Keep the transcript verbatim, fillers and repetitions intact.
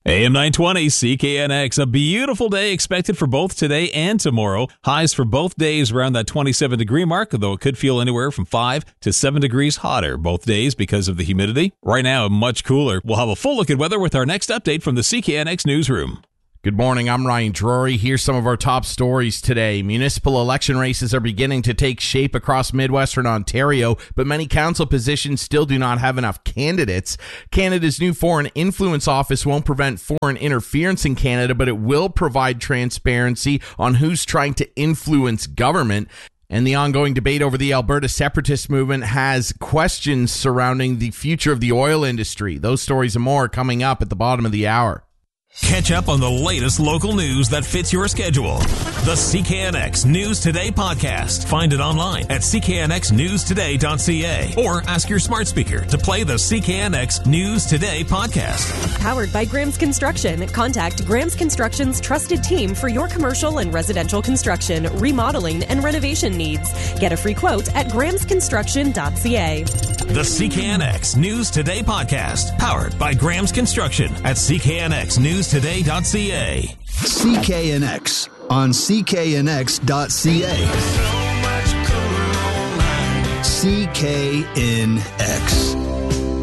A M nine twenty C K N X, a beautiful day expected for both today and tomorrow. Highs for both days around that twenty-seven degree mark, though it could feel anywhere from five to seven degrees hotter both days because of the humidity. Right now, much cooler. We'll have a full look at weather with our next update from the C K N X newsroom. Good morning, I'm Ryan Drury. Here's some of our top stories today. Municipal election races are beginning to take shape across Midwestern Ontario, but many council positions still do not have enough candidates. Canada's new Foreign Influence Office won't prevent foreign interference in Canada, but it will provide transparency on who's trying to influence government. And the ongoing debate over the Alberta separatist movement has questions surrounding the future of the oil industry. Those stories and more coming up at the bottom of the hour. Catch up on the latest local news that fits your schedule. The C K N X News Today podcast. Find it online at c k n x news today dot c a or ask your smart speaker to play the C K N X News Today podcast. Powered by Graham's Construction. Contact Graham's Construction's trusted team for your commercial and residential construction, remodeling, and renovation needs. Get a free quote at grahams construction dot c a. The C K N X News Today podcast. Powered by Graham's Construction at c k n x news today dot c a. C K N X on c k n x dot c a. C K N X.